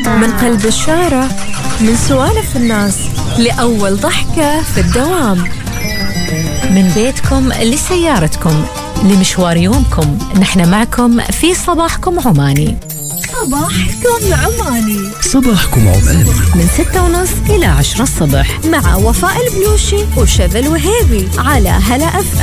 من قلب الشارع، من سوالف الناس لأول ضحكة في الدوام، من بيتكم لسيارتكم لمشوار يومكم، نحن معكم في صباحكم عماني. صباحكم عماني، صباحكم عماني من 6:30 إلى 10 الصبح مع وفاء البلوشي وشذى الوهيبي على هلا أف